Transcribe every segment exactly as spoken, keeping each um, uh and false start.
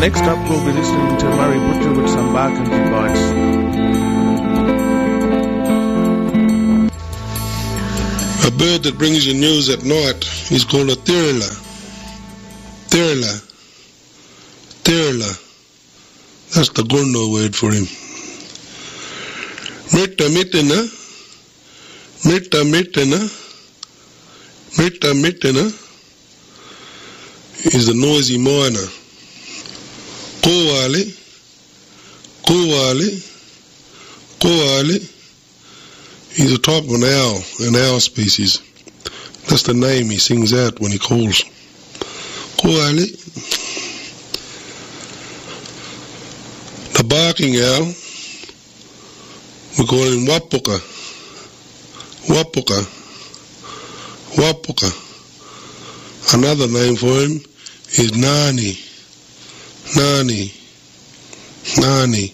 Next up, we'll be listening to Murray Butcher with some Barkentry Bites. A bird that brings you news at night is called a thirla. Thirla. Thirla. That's the Gorno word for him. Meta mitena. Meta mitena. Meta mitena is the noisy miner. Kowale. Kowale. Kowale is a type of an owl, an owl species. That's the name he sings out when he calls. Kowale. The barking owl, we call him Wapuka. Wapuka. Wapuka. Another name for him is Nani. Nani. Nani.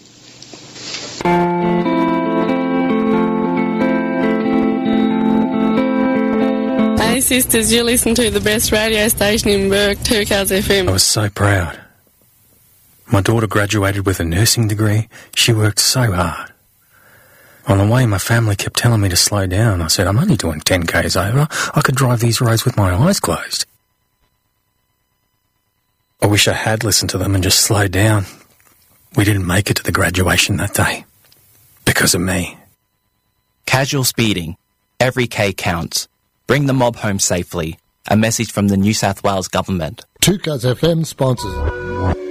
Hey sisters, you listen to the best radio station in Bourke, two Cars F M. I was so proud. My daughter graduated with a nursing degree. She worked so hard. On the way, my family kept telling me to slow down. I said, I'm only doing ten kays over. I could drive these roads with my eyes closed. I wish I had listened to them and just slowed down. We didn't make it to the graduation that day. Because of me. Casual speeding. Every K counts. Bring the mob home safely. A message from the New South Wales Government. two Cars F M sponsors.